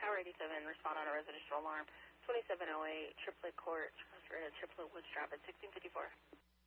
Tower 87, respond on a residential alarm. 2708 Triplet Court, transfer to Triplet Woods Drop at 1654.